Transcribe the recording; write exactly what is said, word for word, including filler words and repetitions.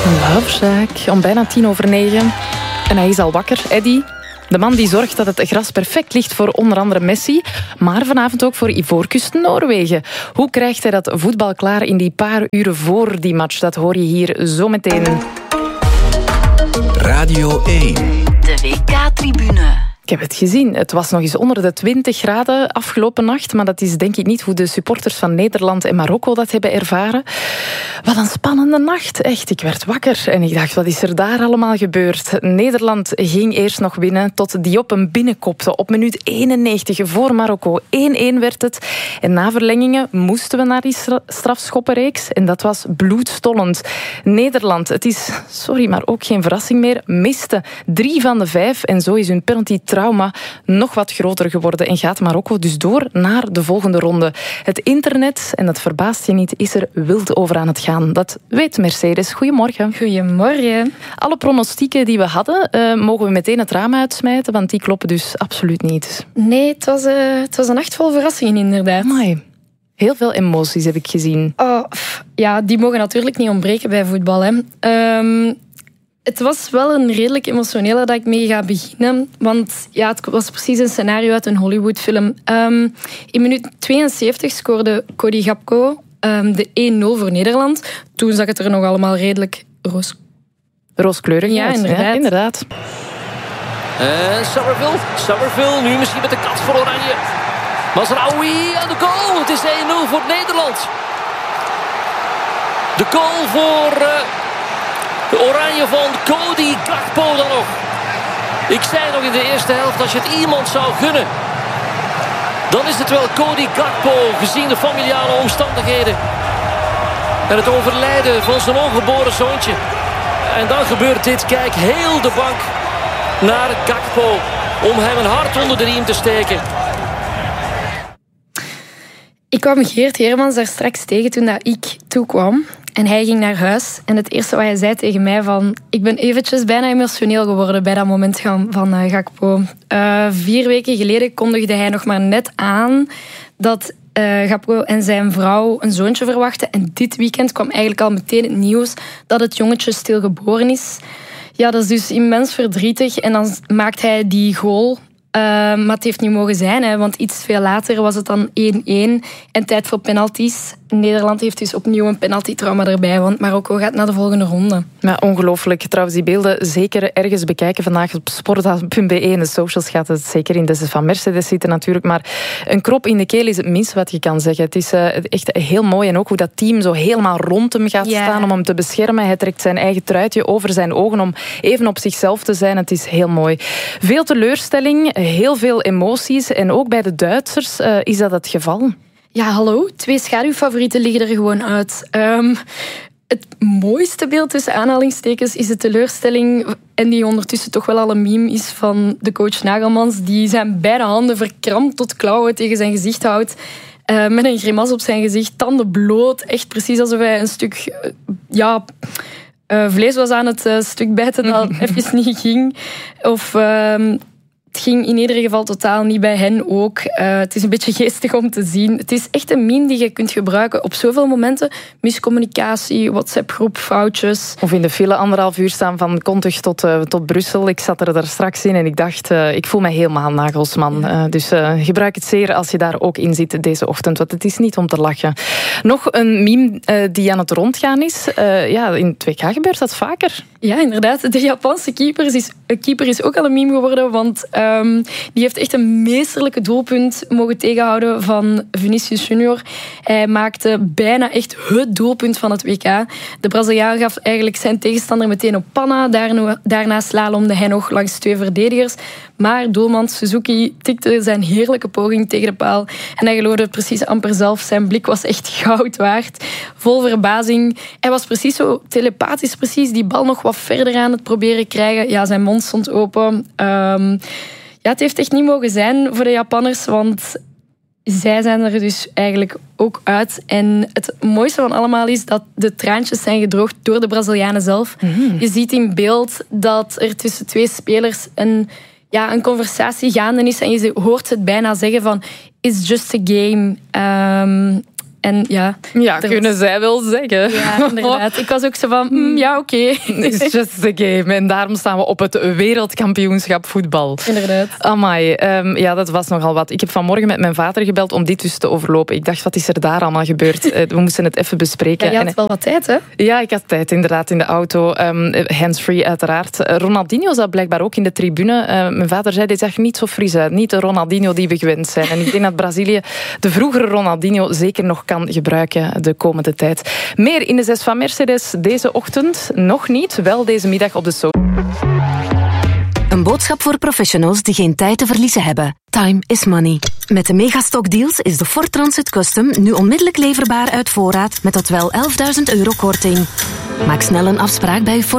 Love Shack, om bijna tien over negen. En hij is al wakker, Eddy. De man die zorgt dat het gras perfect ligt voor onder andere Messi, maar vanavond ook voor Ivoorkust Noorwegen. Hoe krijgt hij dat voetbal klaar in die paar uren voor die match? Dat hoor je hier zo meteen. Radio één. De W K-tribune. Ik heb het gezien. Het was nog eens onder de twintig graden afgelopen nacht, maar dat is denk ik niet hoe de supporters van Nederland en Marokko dat hebben ervaren. Wat een spannende nacht. Echt, ik werd wakker en ik dacht, wat is er daar allemaal gebeurd? Nederland ging eerst nog winnen tot Diop hem binnenkopte. Op minuut eenennegentig voor Marokko. één-één werd het. En na verlengingen moesten we naar die strafschoppenreeks. En dat was bloedstollend. Nederland, het is, sorry, maar ook geen verrassing meer, miste drie van de vijf. En zo is hun penalty-trauma nog wat groter geworden. En gaat Marokko dus door naar de volgende ronde. Het internet, en dat verbaast je niet, is er wild over aan het gaan. Dat weet Mercedes. Goedemorgen. Goedemorgen. Alle pronostieken die we hadden, uh, mogen we meteen het raam uitsmijten, want die kloppen dus absoluut niet. Nee, het was, uh, het was een nacht vol verrassingen inderdaad. Amai. Heel veel emoties heb ik gezien. Oh, ja, die mogen natuurlijk niet ontbreken bij voetbal. Hè. Um, het was wel een redelijk emotionele dat ik mee ga beginnen. Want ja, het was precies een scenario uit een Hollywoodfilm. Um, in minuut tweeënzeventig scoorde Cody Gakpo um, de één nul voor Nederland. Toen zag het er nog allemaal redelijk roos... rooskleurig ja, uit. inderdaad. Ja, inderdaad. En Summerville, Summerville nu misschien met de kans voor Oranje. Mazraoui aan de goal. Het is één nul voor Nederland. De goal voor uh, de Oranje van Cody Gakpo dan nog. Ik zei nog in de eerste helft, als je het iemand zou gunnen, dan is het wel Cody Gakpo, gezien de familiale omstandigheden en het overlijden van zijn ongeboren zoontje. En dan gebeurt dit. Kijk, heel de bank naar Gakpo om hem een hart onder de riem te steken. Ik kwam Geert Heermans daar straks tegen toen dat ik toekwam. En hij ging naar huis. En het eerste wat hij zei tegen mij van... Ik ben eventjes bijna emotioneel geworden bij dat moment van, van uh, Gakpo. Uh, vier weken geleden kondigde hij nog maar net aan dat uh, Gakpo en zijn vrouw een zoontje verwachten. En dit weekend kwam eigenlijk al meteen het nieuws dat het jongetje stilgeboren is. Ja, dat is dus immens verdrietig. En dan maakt hij die goal... Uh, maar het heeft niet mogen zijn, hè, want iets veel later was het dan één-één en tijd voor penalties. Nederland heeft dus opnieuw een penaltytrauma erbij, want Marokko gaat naar de volgende ronde. Ja, ongelooflijk. Trouwens, die beelden zeker ergens bekijken vandaag op sportza punt be. In de socials gaat het zeker in. Deze van Mercedes zitten natuurlijk, maar een krop in de keel is het minste wat je kan zeggen. Het is uh, echt heel mooi en ook hoe dat team zo helemaal rond hem gaat ja. staan om hem te beschermen. Hij trekt zijn eigen truitje over zijn ogen om even op zichzelf te zijn. Het is heel mooi. Veel teleurstelling, heel veel emoties en ook bij de Duitsers uh, is dat het geval. Ja, hallo. Twee schaduwfavorieten liggen er gewoon uit. Um, het mooiste beeld tussen aanhalingstekens is de teleurstelling, en die ondertussen toch wel al een meme is, van de coach Nagelmans, die zijn beide handen verkrampt tot klauwen tegen zijn gezicht houdt. Uh, met een grimas op zijn gezicht, tanden bloot. Echt precies alsof hij een stuk... Uh, ja... Uh, vlees was aan het uh, stuk bijten dat even niet ging. Of... Uh, Het ging in ieder geval totaal niet bij hen ook. Uh, het is een beetje geestig om te zien. Het is echt een meme die je kunt gebruiken op zoveel momenten. Miscommunicatie, WhatsApp-groep, foutjes. Of in de file anderhalf uur staan van Kontich tot, uh, tot Brussel. Ik zat er daar straks in en ik dacht, uh, ik voel mij helemaal Nagelsman. Ja. Uh, dus uh, gebruik het zeer als je daar ook in zit deze ochtend. Want het is niet om te lachen. Nog een meme uh, die aan het rondgaan is. Uh, ja, in het W K gebeurt dat vaker. Ja, inderdaad. De Japanse keeper is, keeper is ook al een meme geworden, want um, die heeft echt een meesterlijke doelpunt mogen tegenhouden van Vinicius Junior. Hij maakte bijna echt het doelpunt van het W K. De Braziliaan gaf eigenlijk zijn tegenstander meteen op panna. Daarna, daarna slalomde hij nog langs twee verdedigers. Maar doelman Suzuki tikte zijn heerlijke poging tegen de paal. En hij geloofde precies amper zelf. Zijn blik was echt goud waard. Vol verbazing. Hij was precies zo telepathisch, precies die bal nog wat verder aan het proberen krijgen. Ja, zijn mond stond open. Um, ja, het heeft echt niet mogen zijn voor de Japanners, want zij zijn er dus eigenlijk ook uit. En het mooiste van allemaal is dat de traantjes zijn gedroogd door de Brazilianen zelf. Mm-hmm. Je ziet in beeld dat er tussen twee spelers een, ja, een conversatie gaande is en je hoort het bijna zeggen van it's just a game. Um, En ja... Ja, kunnen was... zij wel zeggen. Ja, inderdaad. Ik was ook zo van, mm, ja, oké. Okay. It's just a game. En daarom staan we op het wereldkampioenschap voetbal. Inderdaad. Amai, um, ja, dat was nogal wat. Ik heb vanmorgen met mijn vader gebeld om dit dus te overlopen. Ik dacht, wat is er daar allemaal gebeurd? We moesten het even bespreken. Ja, je had en... wel wat tijd, hè? Ja, ik had tijd inderdaad in de auto. Um, handsfree uiteraard. Ronaldinho zat blijkbaar ook in de tribune. Uh, mijn vader zei, dit zag niet zo fris uit. Niet de Ronaldinho die we gewend zijn. En ik denk dat Brazilië de vroegere Ronaldinho zeker nog kan gebruiken de komende tijd. Meer in de zes van Mercedes deze ochtend. Nog niet, wel deze middag op de show. Een boodschap voor professionals die geen tijd te verliezen hebben. Time is money. Met de Megastock Deals is de Ford Transit Custom nu onmiddellijk leverbaar uit voorraad met tot wel elfduizend euro korting. Maak snel een afspraak bij uw Ford